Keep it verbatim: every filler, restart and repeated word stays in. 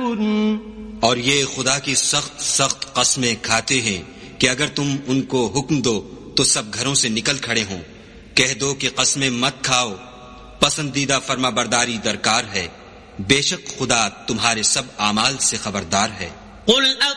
और ये खुदा की सख्त सख्त कस्में खाते हैं कि अगर तुम उनको हुक्म दो तो सब घरों से निकल खड़े हों। कह दो कि कस्में मत खाओ, पसंदीदा फर्माबरदारी दरकार है। बेशक खुदा तुम्हारे सब आमाल से खबरदार है।